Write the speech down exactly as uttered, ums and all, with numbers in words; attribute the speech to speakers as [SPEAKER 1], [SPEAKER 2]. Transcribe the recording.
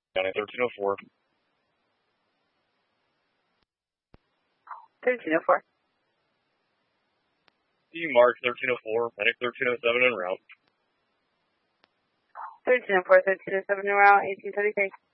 [SPEAKER 1] County thirteen oh four.
[SPEAKER 2] thirteen oh four.
[SPEAKER 1] D Mark thirteen oh four, medic thirteen oh seven en route.
[SPEAKER 2] thirteen oh four, thirteen oh seven en route, eighteen thirty-three.